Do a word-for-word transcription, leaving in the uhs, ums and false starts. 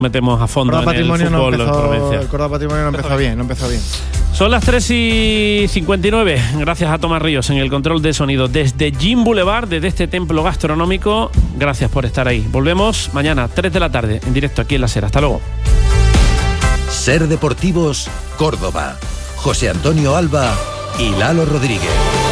metemos a fondo en el fútbol no de provincia. El Córdoba Patrimonio no empezó, empezó bien, no empezó bien. Son las tres y cincuenta y nueve. Gracias a Tomás Ríos en el control de sonido desde Gym Boulevard, desde este templo gastronómico. Gracias por estar ahí. Volvemos mañana, tres de la tarde, en directo aquí en La Ser. Hasta luego. Ser Deportivos, Córdoba. José Antonio Alba y Lalo Rodríguez.